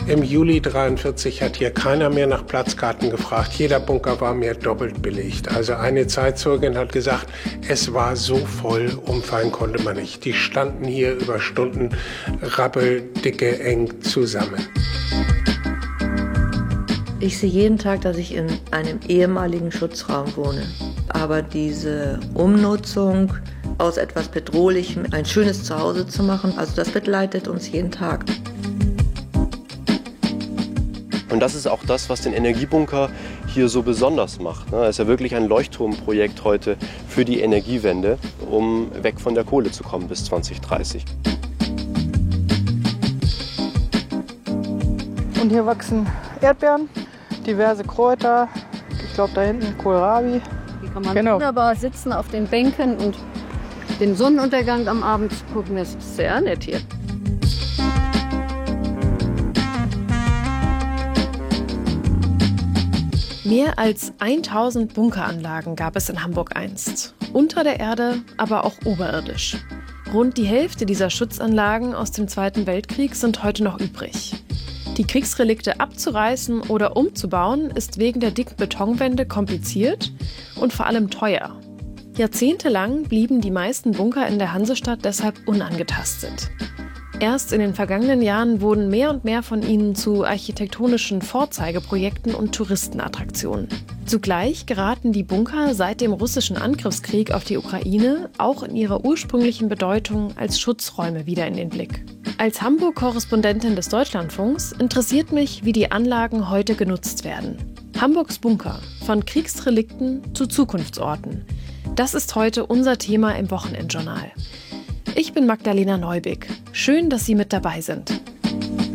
Im Juli 1943 hat hier keiner mehr nach Platzkarten gefragt. Jeder Bunker war mehr doppelt belegt. Also eine Zeitzeugin hat gesagt, es war so voll, umfallen konnte man nicht. Die standen hier über Stunden rappeldicke, eng zusammen. Ich sehe jeden Tag, dass ich in einem ehemaligen Schutzraum wohne. Aber diese Umnutzung aus etwas Bedrohlichem ein schönes Zuhause zu machen, also das begleitet uns jeden Tag. Und das ist auch das, was den Energiebunker hier so besonders macht. Es ist ja wirklich ein Leuchtturmprojekt heute für die Energiewende, um weg von der Kohle zu kommen bis 2030. Und hier wachsen Erdbeeren, diverse Kräuter, ich glaube da hinten Kohlrabi. Hier kann man wunderbar sitzen auf den Bänken und den Sonnenuntergang am Abend gucken. Das ist sehr nett hier. Mehr als 1000 Bunkeranlagen gab es in Hamburg einst. Unter der Erde, aber auch oberirdisch. Rund die Hälfte dieser Schutzanlagen aus dem Zweiten Weltkrieg sind heute noch übrig. Die Kriegsrelikte abzureißen oder umzubauen ist wegen der dicken Betonwände kompliziert und vor allem teuer. Jahrzehntelang blieben die meisten Bunker in der Hansestadt deshalb unangetastet. Erst in den vergangenen Jahren wurden mehr und mehr von ihnen zu architektonischen Vorzeigeprojekten und Touristenattraktionen. Zugleich geraten die Bunker seit dem russischen Angriffskrieg auf die Ukraine auch in ihrer ursprünglichen Bedeutung als Schutzräume wieder in den Blick. Als Hamburg-Korrespondentin des Deutschlandfunks interessiert mich, wie die Anlagen heute genutzt werden. Hamburgs Bunker, von Kriegsrelikten zu Zukunftsorten. Das ist heute unser Thema im Wochenendjournal. Ich bin Magdalena Neubig. Schön, dass Sie mit dabei sind.